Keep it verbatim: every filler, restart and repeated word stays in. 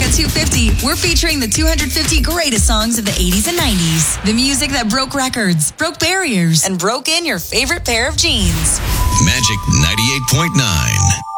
America two fifty, we're featuring the two hundred fifty greatest songs of the eighties and nineties. The music that broke records, broke barriers, and broke in your favorite pair of jeans. Magic ninety-eight point nine.